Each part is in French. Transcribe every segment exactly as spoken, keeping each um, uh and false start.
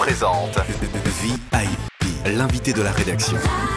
présente V I P, l'invité de la rédaction.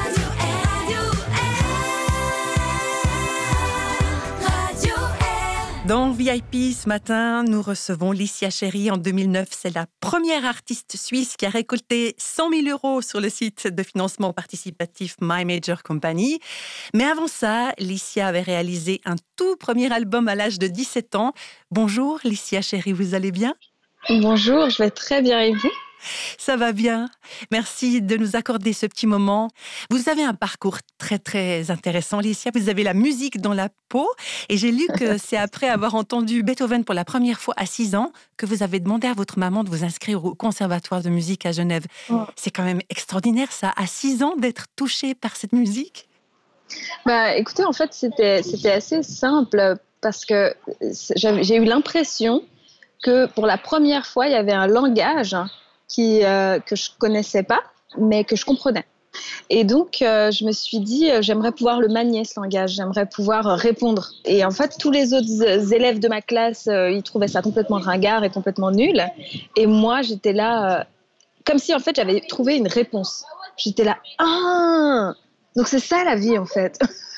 Dans V I P ce matin, nous recevons Licia Cherry. En deux mille neuf, c'est la première artiste suisse qui a récolté cent mille euros sur le site de financement participatif My Major Company. Mais avant ça, Licia avait réalisé un tout premier album à l'âge de dix-sept ans. Bonjour Licia Cherry, vous allez bien ? Bonjour, je vais très bien et vous ? Ça va bien. Merci de nous accorder ce petit moment. Vous avez un parcours très, très intéressant, Licia. Vous avez la musique dans la peau. Et j'ai lu que c'est après avoir entendu Beethoven pour la première fois à six ans que vous avez demandé à votre maman de vous inscrire au Conservatoire de musique à Genève. Oh. C'est quand même extraordinaire, ça, à six ans, d'être touchée par cette musique. Bah, écoutez, en fait, c'était, c'était assez simple parce que j'ai eu l'impression que pour la première fois, il y avait un langage Qui, euh, que je ne connaissais pas, mais que je comprenais. Et donc, euh, je me suis dit, euh, j'aimerais pouvoir le manier, ce langage, j'aimerais pouvoir euh, répondre. Et en fait, tous les autres élèves de ma classe, euh, ils trouvaient ça complètement ringard et complètement nul. Et moi, j'étais là, euh, comme si, en fait, j'avais trouvé une réponse. J'étais là, ah, donc c'est ça la vie, en fait.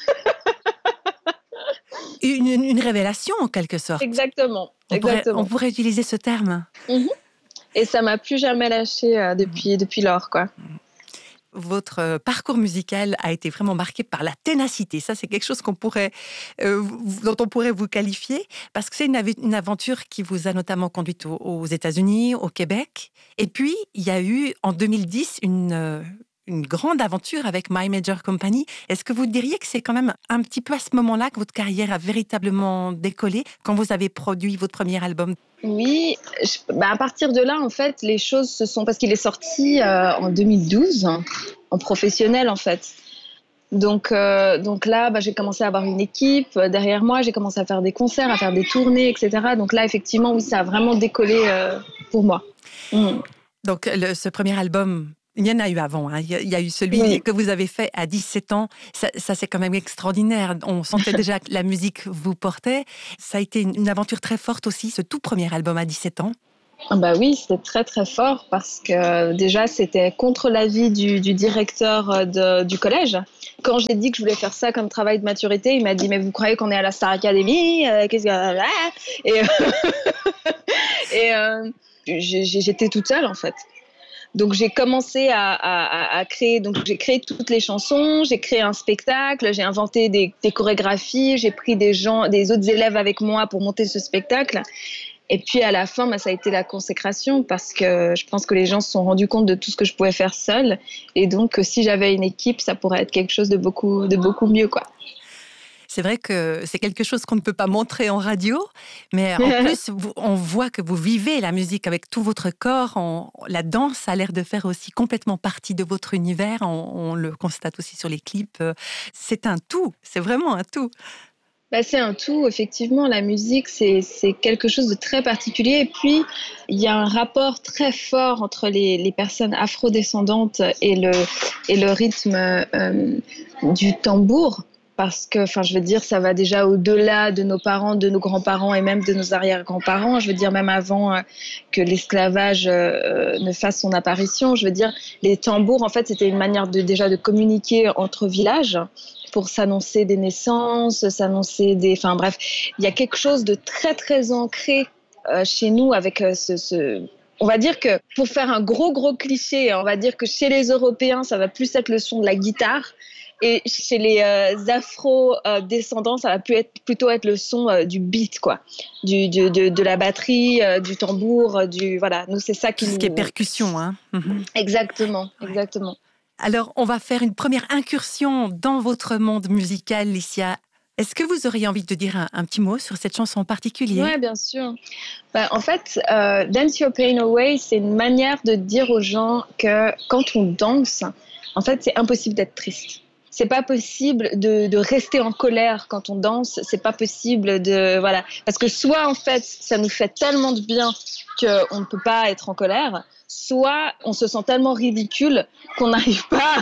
une, une révélation, en quelque sorte. Exactement. On, exactement. Pourrait, on pourrait utiliser ce terme. Mm-hmm. Et ça m'a plus jamais lâché euh, depuis, depuis lors, quoi. Votre parcours musical a été vraiment marqué par la ténacité. Ça, c'est quelque chose qu'on pourrait, euh, dont on pourrait vous qualifier, parce que c'est une, une aventure qui vous a notamment conduite aux, aux États-Unis, au Québec. Et puis, il y a eu, en deux mille dix, une... Euh, une grande aventure avec My Major Company. Est-ce que vous diriez que c'est quand même un petit peu à ce moment-là que votre carrière a véritablement décollé, quand vous avez produit votre premier album ? Oui, je, bah à partir de là, en fait, les choses se sont... Parce qu'il est sorti euh, en deux mille douze, en professionnel, en fait. Donc, euh, donc là, bah, j'ai commencé à avoir une équipe derrière moi, j'ai commencé à faire des concerts, à faire des tournées, et cetera. Donc là, effectivement, oui, ça a vraiment décollé euh, pour moi. Mm. Donc, le, ce premier album... Il y en a eu avant, hein. Il y a eu celui oui. que vous avez fait à dix-sept ans. Ça, ça, c'est quand même extraordinaire. On sentait déjà que la musique vous portait. Ça a été une, une aventure très forte aussi, ce tout premier album à dix-sept ans. Ah bah oui, c'était très très fort parce que déjà, c'était contre l'avis du, du directeur de, du collège. Quand j'ai dit que je voulais faire ça comme travail de maturité, il m'a dit « Mais vous croyez qu'on est à la Star Academy euh, qu'est-ce que... » Et, et euh, j'étais toute seule en fait. Donc j'ai commencé à, à, à créer, donc j'ai créé toutes les chansons, j'ai créé un spectacle, j'ai inventé des, des chorégraphies, j'ai pris des gens, des autres élèves avec moi pour monter ce spectacle. Et puis à la fin, bah, ça a été la consécration parce que je pense que les gens se sont rendus compte de tout ce que je pouvais faire seule. Et donc si j'avais une équipe, ça pourrait être quelque chose de beaucoup, de beaucoup mieux, quoi. C'est vrai que c'est quelque chose qu'on ne peut pas montrer en radio, mais en plus, vous, on voit que vous vivez la musique avec tout votre corps. On, la danse a l'air de faire aussi complètement partie de votre univers. On, on le constate aussi sur les clips. C'est un tout, c'est vraiment un tout. Bah, c'est un tout, effectivement. La musique, c'est, c'est quelque chose de très particulier. Et puis, il y a un rapport très fort entre les, les personnes afrodescendantes et le, et le rythme euh, du tambour. Parce que, enfin, je veux dire, ça va déjà au-delà de nos parents, de nos grands-parents et même de nos arrière-grands-parents. Je veux dire, même avant euh, que l'esclavage euh, ne fasse son apparition. Je veux dire, les tambours, en fait, c'était une manière de, déjà de communiquer entre villages pour s'annoncer des naissances, s'annoncer des... Enfin, bref, il y a quelque chose de très, très ancré euh, chez nous avec euh, ce... ce... On va dire que, pour faire un gros, gros cliché, on va dire que chez les Européens, ça va plus être le son de la guitare. Et chez les euh, afro-descendants, ça va plus être, plutôt être le son euh, du beat, quoi. Du, du, de, de la batterie, euh, du tambour, du... Voilà, nous, c'est ça qui Tout nous... ce qui est percussion, hein. Mm-hmm. Exactement, exactement. Alors, on va faire une première incursion dans votre monde musical, Licia. Est-ce que vous auriez envie de dire un, un petit mot sur cette chanson en particulier ? Oui, bien sûr. Ben, en fait, euh, Dance Your Pain Away, c'est une manière de dire aux gens que quand on danse, en fait, c'est impossible d'être triste. C'est pas possible de, de rester en colère quand on danse. C'est pas possible de... Voilà. Parce que soit, en fait, ça nous fait tellement de bien qu'on ne peut pas être en colère, soit on se sent tellement ridicule qu'on n'arrive pas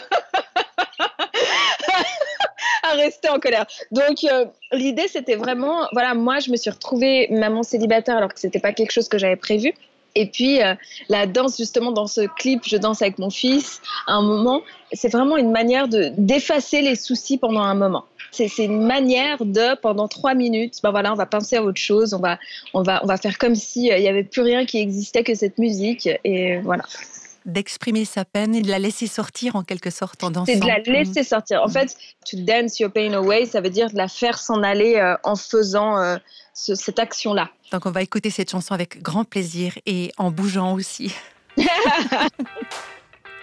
à rester en colère. Donc, euh, l'idée, c'était vraiment... Voilà, moi, je me suis retrouvée maman célibataire alors que c'était pas quelque chose que j'avais prévu. Et puis, euh, la danse, justement, dans ce clip, je danse avec mon fils, à un moment, c'est vraiment une manière de, d'effacer les soucis pendant un moment. C'est, c'est une manière de, pendant trois minutes, ben voilà, on va penser à autre chose, on va, on va, on va faire comme s'il n'y avait plus rien qui existait que cette musique, et voilà. D'exprimer sa peine et de la laisser sortir en quelque sorte en dansant. C'est de la laisser sortir. En fait, to dance your pain away, ça veut dire de la faire s'en aller euh, en faisant euh, ce, cette action-là. Donc on va écouter cette chanson avec grand plaisir et en bougeant aussi.